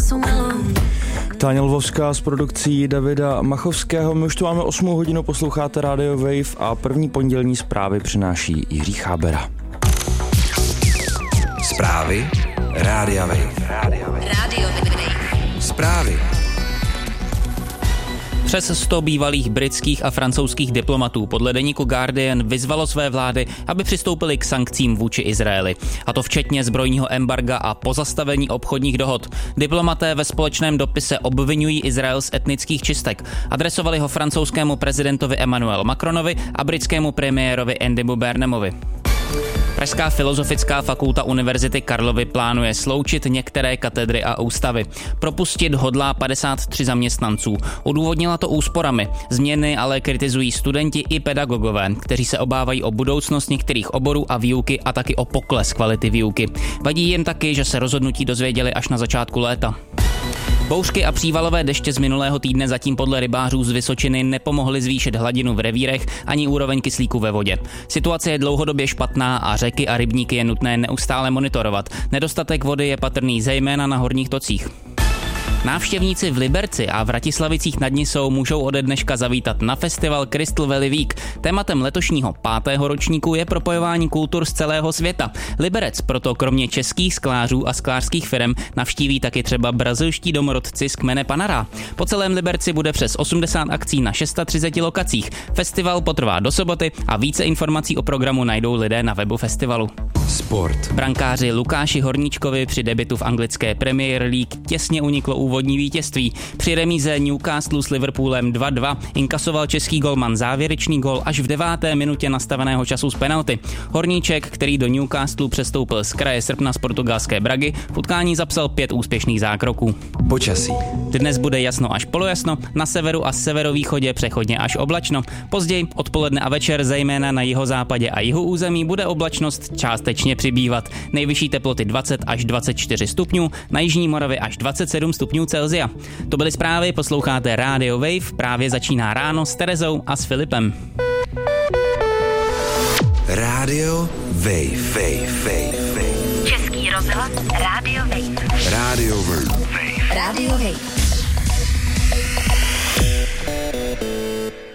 Táňa Lvovská s produkcí Davida Machovského. My už tu máme 8 hodinu, posloucháte Radio Wave a první pondělní zprávy přináší Jiří Chábera. Zprávy Rádia Wave. Zprávy. Přes 100 bývalých britských a francouzských diplomatů podle deníku Guardian vyzvalo své vlády, aby přistoupili k sankcím vůči Izraeli. A to včetně zbrojního embarga a pozastavení obchodních dohod. Diplomaté ve společném dopise obvinují Izrael z etnických čistek. Adresovali ho francouzskému prezidentovi Emmanuel Macronovi a britskému premiérovi Andymu Burnhamovi. Pražská filozofická fakulta Univerzity Karlovy plánuje sloučit některé katedry a ústavy. Propustit hodlá 53 zaměstnanců. Odůvodnila to úsporami. Změny ale kritizují studenti i pedagogové, kteří se obávají o budoucnost některých oborů a výuky a taky o pokles kvality výuky. Vadí jim taky, že se rozhodnutí dozvěděli až na začátku léta. Bouřky a přívalové deště z minulého týdne zatím podle rybářů z Vysočiny nepomohly zvýšit hladinu v revírech ani úroveň kyslíku ve vodě. Situace je dlouhodobě špatná a řeky a rybníky je nutné neustále monitorovat. Nedostatek vody je patrný zejména na horních tocích. Návštěvníci v Liberci a Vratislavicích nad Nisou můžou ode dneška zavítat na festival Crystal Valley Week. Tématem letošního 5. ročníku je propojování kultur z celého světa. Liberec proto kromě českých sklářů a sklářských firem navštíví taky třeba brazilští domorodci z kmene Panara. Po celém Liberci bude přes 80 akcí na 630 lokacích. Festival potrvá do soboty a více informací o programu najdou lidé na webu festivalu. Sport. Brankáři Lukáši Horníčkovi při debutu v anglické Premier League těsně uniklo úvodní vítězství. Při remíze Newcastle s Liverpoolem 2-2 inkasoval český golman závěrečný gól až v 9. minutě nastaveného času z penalty. Horníček, který do Newcastle přestoupil z kraje srpna z portugalské Bragy, v utkání zapsal 5 úspěšných zákroků. Počasí. Dnes bude jasno až polojasno, na severu a severovýchodě přechodně až oblačno. Později odpoledne a večer zejména na jihozápadě a jihu území bude oblačnost částečně přibývat. Nejvyšší teploty 20 až 24 stupňů, na jižní Moravě až 27 stupňů Celsia. To byly zprávy, posloucháte Radio Wave, právě začíná ráno s Terezou a s Filipem. Radio Wave. Český rozhlas Radio Wave. Radio Wave. Radio Wave.